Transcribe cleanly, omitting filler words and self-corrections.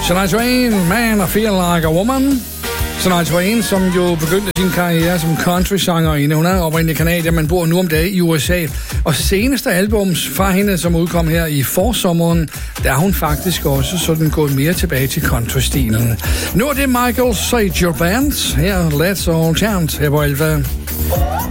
Shania Twain, Man, I Feel Like a Woman. Shania Twain, som jo begyndte sin karriere som country-sangerinde. Hun er oprindelig kanadier, men bor nu om dagen i USA. Og seneste albums fra hende, som udkom her i forsommeren, der er hun faktisk også sådan gået mere tilbage til country-stilen. Nu er det Michael Sager Band. Her, Let's All Chant her på 11.